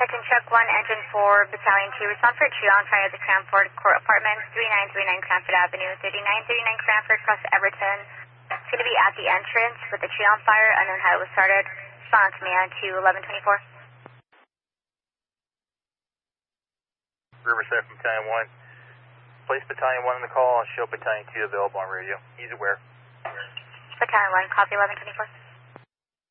Section Check 1, Engine 4, Battalion 2, respond for a tree on fire at the Cranford Court Apartments, 3939 Cranford Avenue, 3939 Cranford, across Everton. It's going to be at the entrance with the tree on fire. Unknown how it was started. Respond to command to 1124. Riverside from Battalion 1. Place Battalion 1 on the call. I'll show Battalion 2 available on radio. He's aware. Battalion 1, copy 1124.